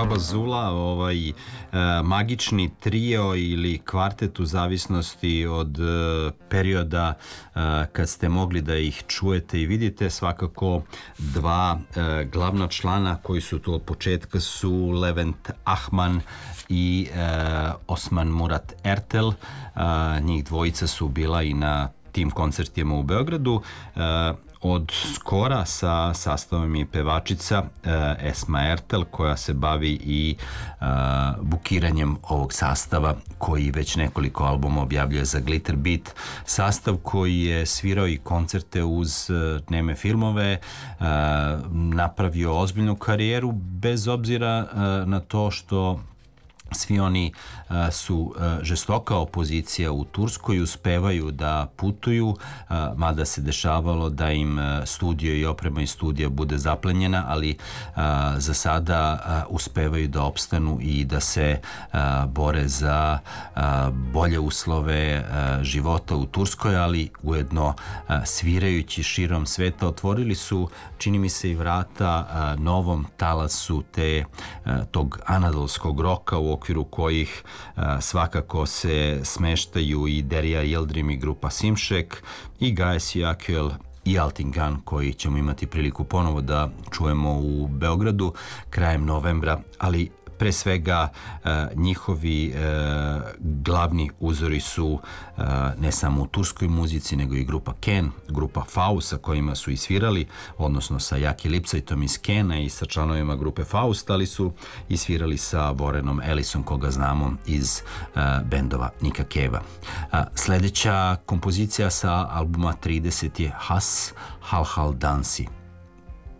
Baba Zula, magični trio ili kvartet u zavisnosti od perioda kad ste mogli da ih čujete i vidite. Svakako dva glavna člana koji su tu od početka su Levent Ahman i Osman Murat Ertel. Njih dvojica su bila i na tim koncertima u Beogradu. Od skora sa sastavom je pevačica Esma Ertel, koja se bavi i bukiranjem ovog sastava koji već nekoliko albuma objavljuje za Glitter Beat. Sastav koji je svirao i koncerte uz neme filmove, napravio ozbiljnu karijeru bez obzira na to što svi oni su žestoka opozicija u Turskoj, uspevaju da putuju, mada se dešavalo da im studio i oprema iz studija bude zaplenjena, ali za sada uspevaju da opstanu i da se bore za bolje uslove života u Turskoj, ali ujedno svirajući širom sveta otvorili su, čini mi se, i vrata novom talasu tog anadolskog roka, u okviru kojih svakako se smeštaju i Derya Yildirim i grupa Simšek i Gayes Yakel i Altingan, koji ćemo imati priliku ponovo da čujemo u Beogradu krajem novembra, ali pre svega njihovi glavni uzori su ne samo u turskoj muzici, nego i grupa Ken, grupa Faust sa kojima su i svirali, odnosno sa Jaki Lipsajtom iz Kena i sa članovima grupe Faust, ali su i svirali sa Warrenom Ellisom, koga znamo iz bendova Nika Cave-a. Sledeća kompozicija sa albuma 30 je Has Hal Hal Dansi.